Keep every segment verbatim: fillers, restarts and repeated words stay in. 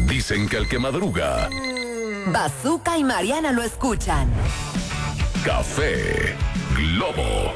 Dicen que el que madruga... Bazooka y Mariana lo escuchan. Café Globo.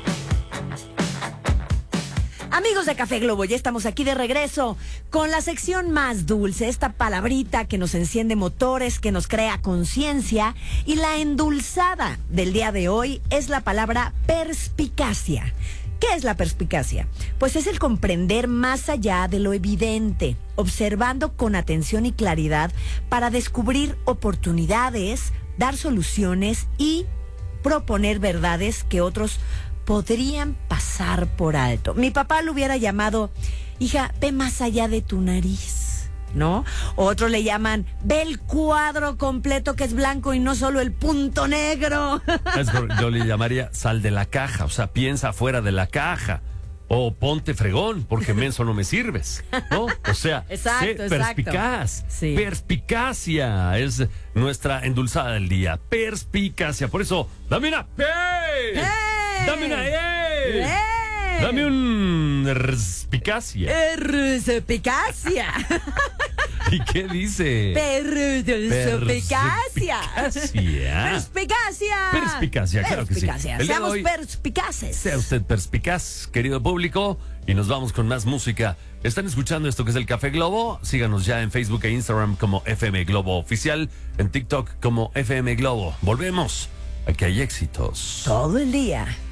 Amigos de Café Globo, ya estamos aquí de regreso con la sección más dulce, esta palabrita que nos enciende motores, que nos crea conciencia, y la endulzada del día de hoy es la palabra perspicacia. ¿Qué es la perspicacia? Pues es el comprender más allá de lo evidente, observando con atención y claridad para descubrir oportunidades, dar soluciones y proponer verdades que otros podrían pasar por alto. Mi papá lo hubiera llamado, hija, ve más allá de tu nariz, ¿no? Otros le llaman, ve el cuadro completo que es blanco y no solo el punto negro. Es por, yo le llamaría sal de la caja, o sea, piensa fuera de la caja. O ponte fregón, porque menso no me sirves, ¿no? O sea, exacto, sé exacto. perspicaz. Sí. Perspicacia es nuestra endulzada del día. Perspicacia. Por eso, dame una P. ¡Hey! Dame una E. ¡Hey! Dame un perspicacia. Perspicacia. ¿Y qué dice? Perspicacia. Perspicacia. Perspicacia. Perspicacia, claro que sí. Perspicacia. El día de Seamos hoy, perspicaces. Sea usted perspicaz, querido público, y nos vamos con más música. ¿Están escuchando esto que es el Café Globo? Síganos ya en Facebook e Instagram como F M Globo Oficial, en TikTok como F M Globo. Volvemos. Aquí hay éxitos. Todo el día.